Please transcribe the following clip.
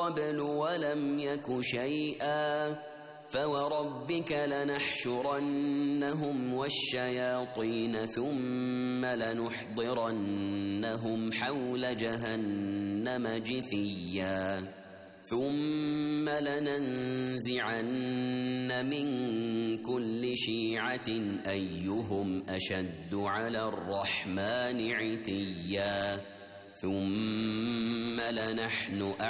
قبل ولم يك شيئا فوربك لنحشرنهم والشياطين ثم لنحضرنهم حول جهنم جثيا ثم لننزعن من كل شيعة أيهم أشد على الرحمن عتيا ثم لنحن